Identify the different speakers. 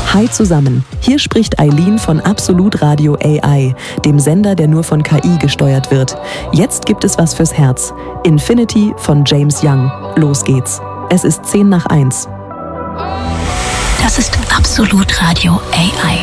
Speaker 1: Hi zusammen, hier spricht Eileen von Absolut Radio AI, dem Sender, der nur von KI gesteuert wird. Jetzt gibt es was fürs Herz. Infinity von James Young. Los geht's. Es ist 10 nach 1.
Speaker 2: Das ist Absolut Radio AI.